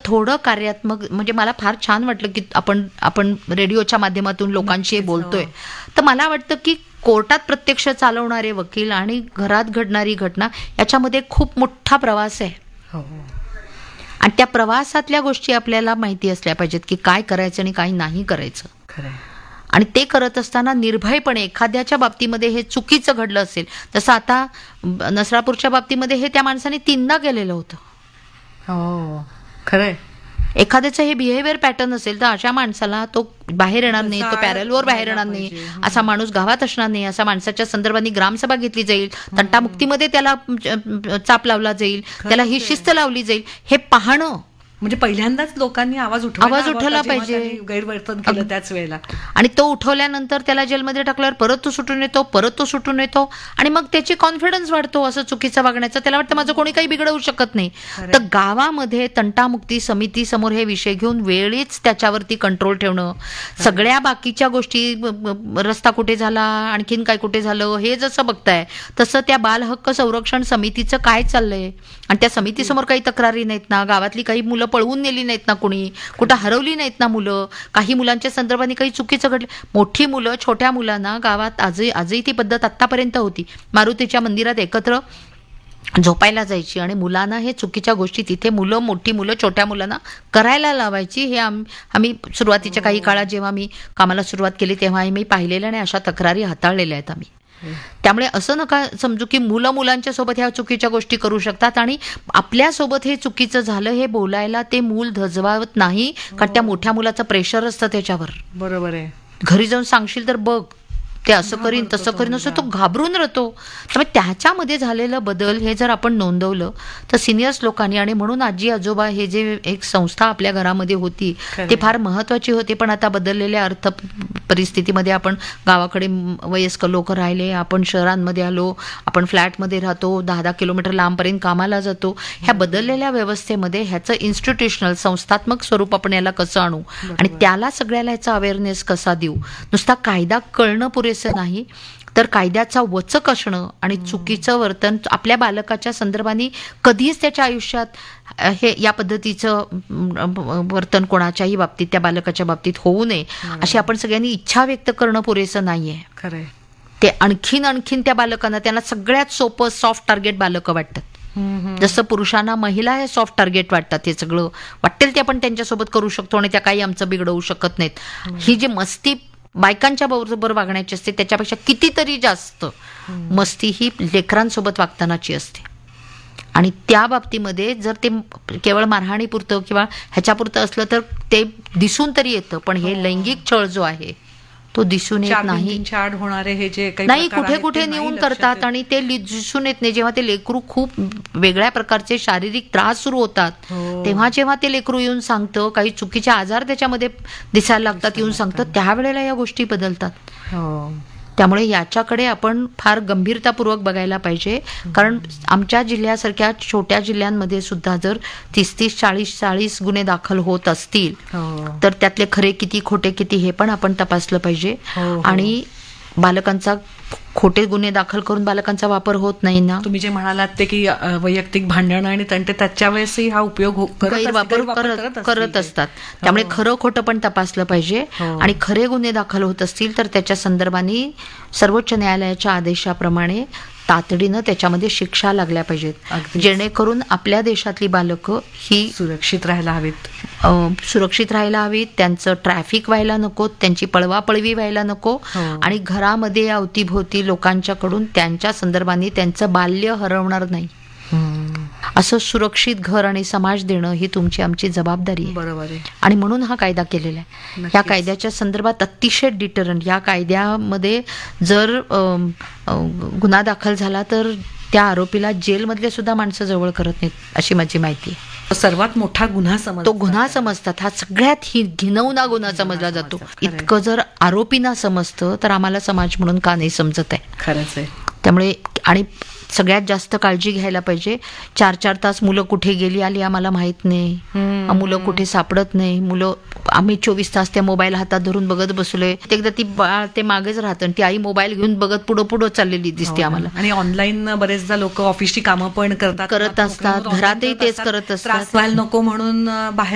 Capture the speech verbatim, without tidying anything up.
थोडं कार्यात्मक, म्हणजे मला फार छान वाटलं की आपण आपण रेडिओच्या माध्यमातून लोकांशी बोलतोय. तर मला वाटतं की कोर्टात प्रत्यक्ष चालवणारे वकील आणि घरात घडणारी घटना याच्यामध्ये खूप मोठा प्रवास आहे. आणि त्या प्रवासातल्या गोष्टी आपल्याला माहिती असल्या पाहिजेत की काय करायचं आणि काय नाही करायचं. आणि ते करत असताना निर्भयपणे, एखाद्याच्या बाबतीमध्ये हे चुकीचं घडलं असेल, जसं आता नसरापूरच्या बाबतीमध्ये हे त्या माणसाने तीनदा केलेलं होतं. हो, खरंय. एखाद्याचं हे बिहेवियर पॅटर्न असेल तर अशा माणसाला तो बाहेर येणार नाही, तो पॅरलवर बाहेर येणार नाही, असा माणूस गावात असणार नाही, असा माणसाच्या संदर्भाने ग्रामसभा घेतली जाईल, तंटामुक्तीमध्ये त्याला चाप लावला जाईल, त्याला ही शिस्त लावली जाईल, हे पाहणं. म्हणजे पहिल्यांदाच लोकांनी आवाज उठवला आवाज उठवला पाहिजे, गैरवर्तन केलं त्याच वेळेला. आणि तो उठवल्यानंतर त्याला जेलमध्ये टाकल्यावर परत तो सुटून येतो, परत तो सुटून येतो, आणि मग त्याची कॉन्फिडन्स वाढतो असं चुकीचं वागण्याचं. त्याला वाटतं माझं कोणी काही बिघडवू शकत नाही. तर गावामध्ये तंटामुक्ती समिती समोर हे विषय घेऊन वेळीच त्याच्यावरती कंट्रोल ठेवणं, सगळ्या बाकीच्या गोष्टी, रस्ता कुठे झाला, आणखीन काय कुठे झालं, हे जसं बघताय तसं त्या बाल हक्क संरक्षण समितीचं काय चाललंय. आणि त्या समितीसमोर काही तक्रारी नाहीत ना, गावातली काही मुलं पळवून नेली नाहीत ना, कुणी कुठं हरवली नाहीत ना मुलं, काही मुलांच्या संदर्भाने काही चुकीचं घडलं. मोठी मुलं छोट्या मुलांना गावात आजही आजही ती पद्धत आत्तापर्यंत होती, मारुतीच्या मंदिरात एकत्र झोपायला जायची आणि मुलांना हे चुकीच्या गोष्टी तिथे मुलं, मोठी मुलं छोट्या मुलांना करायला लावायची. हे आम आम्ही सुरुवातीच्या काही काळात जेव्हा मी कामाला सुरुवात केली तेव्हा मी पाहिलेल्या आणि अशा तक्रारी हाताळलेल्या आहेत आम्ही. त्यामुळे असं नका समजू की मुलं मुलांच्या सोबत ह्या चुकीच्या गोष्टी करू शकतात आणि आपल्यासोबत हे चुकीचं झालं हे बोलायला ते मूल धजवावत नाही, कारण त्या मोठ्या मुलाचं प्रेशर असतं त्याच्यावर. बरोबर आहे. घरी जाऊन सांगशील तर बघ ते असं करीन तसं करीन असं तो घाबरून राहतो. त्यामुळे त्याच्यामध्ये झालेलं बदल हे जर आपण नोंदवलं तर सिनियर्स लोकांनी, आणि म्हणून आजी आजोबा हे जे एक संस्था आपल्या घरामध्ये होती ते फार महत्वाची होती. पण आता बदललेल्या अर्थ परिस्थितीमध्ये आपण गावाकडे वयस्कर लोक राहिले, आपण शहरांमध्ये आलो, आपण फ्लॅटमध्ये राहतो, दहा दहा किलोमीटर लांबपर्यंत कामाला जातो. ह्या बदललेल्या व्यवस्थेमध्ये ह्याचं इन्स्टिट्यूशनल संस्थात्मक स्वरूप आपण याला कसं आणू आणि त्याला सगळ्याला ह्याचा अवेअरनेस कसा देऊ. नुसता कायदा कळणं पुरेसं नाही, तर कायद्याचा वचक असणं आणि चुकीचं वर्तन आपल्या बालकाच्या संदर्भाने कधीच त्याच्या आयुष्यात हे या पद्धतीचं वर्तन कोणाच्याही बाबतीत त्या बालकाच्या बाबतीत होऊ नये अशी आपण सगळ्यांनी इच्छा व्यक्त करणं पुरेसं नाहीये. खरंय. ते आणखीन आणखीन त्या बालकांना, त्यांना सगळ्यात सोपं सॉफ्ट टार्गेट बालकं वाटतात. जसं पुरुषांना महिला हे सॉफ्ट टार्गेट वाटतात, हे सगळं वाटेल ते आपण त्यांच्यासोबत करू शकतो आणि त्या काही आमचं बिघडवू शकत नाहीत. ही जी मस्ती बायकांच्या बरोबर वागण्याची असते त्याच्यापेक्षा कितीतरी जास्त मस्ती ही लेकरांसोबत वागतानाची असते. आणि त्या बाबतीमध्ये जर ते केवळ मारहाणीपुरतं किंवा ह्याच्यापुरतं असलं तर ते दिसून तरी येतं, पण हे लैंगिक छळ जो आहे तो दिसून येत नाही. होणारे हे जे नाही, कुठे कुठे नेऊन करतात आणि ते दिसून येत नाही. जेव्हा ते लेकरू खूप वेगळ्या प्रकारचे शारीरिक त्रास सुरू होतात तेव्हा जेव्हा ते लेकरू येऊन सांगतं, काही चुकीचे आजार त्याच्यामध्ये दिसायला लागतात, येऊन सांगतं, त्यावेळेला या गोष्टी बदलतात. त्यामुळे याच्याकडे आपण फार गंभीरतापूर्वक बघायला पाहिजे, कारण आमच्या जिल्ह्यासारख्या छोट्या जिल्ह्यांमध्ये सुद्धा जर तीस तीस चाळीस चाळीस गुन्हे दाखल होत असतील तर त्यातले खरे किती खोटे किती हे पण आपण तपासलं पाहिजे. आणि बालकांचा खोटे गुन्हे दाखल करून बालकांचा वापर होत नाही ना. तुम्ही जे म्हणालात ते की वैयक्तिक भांडणं आणि तंटे त्याच्या वेळेसही हा उपयोग गैरवापर करत असतात. त्यामुळे खरं खोटं पण तपासलं पाहिजे आणि खरे गुन्हे दाखल होत असतील तर त्याच्या संदर्भाने सर्वोच्च न्यायालयाच्या आदेशाप्रमाणे तातडीनं त्याच्यामध्ये शिक्षा लागल्या पाहिजेत, जेणेकरून आपल्या देशातली बालकं ही सुरक्षित राहायला हवीत, सुरक्षित राहायला हवीत, त्यांचं ट्रॅफिक व्हायला नको, त्यांची पळवापळवी व्हायला नको, आणि घरामध्ये अवतीभोवती लोकांच्याकडून त्यांच्या संदर्भाने त्यांचं बाल्य हरवणार नाही. असं सुरक्षित घर आणि समाज देणं ही तुमची आमची जबाबदारी आहे. बरोबर आहे. आणि म्हणून हा कायदा केलेला आहे. या कायद्याच्या संदर्भात अतिशय डिटरंट, या कायद्यामध्ये जर गुन्हा दाखल झाला तर त्या आरोपीला जेलमधले सुद्धा माणसं जवळ करत नाहीत अशी माझी माहिती आहे. सर्वात मोठा गुन्हा समज तो गुन्हा समजतात. हा सगळ्यात ही घिनवना गुन्हा समजला जातो. इतकं जर आरोपींना समजतं तर आम्हाला समाज म्हणून का नाही समजत आहे. खरंच आहे. त्यामुळे आणि सगळ्यात जास्त काळजी घ्यायला पाहिजे. चार चार तास मुलं कुठे गेली आली आम्हाला माहित नाही, मुलं कुठे सापडत नाही. मुलं आम्ही चोवीस तास त्या मोबाईल हातात धरून बघत बसलोय. एकदा ती बाळ ते मागेच राहतं, ती आई मोबाईल घेऊन बघत पुढं पुढं चाललेली दिसते आम्हाला. आणि ऑनलाईन बरेचदा लोक ऑफिसची कामं पण करतात करत असतात, घरातही तेच करत असतात. नको म्हणून बाहेर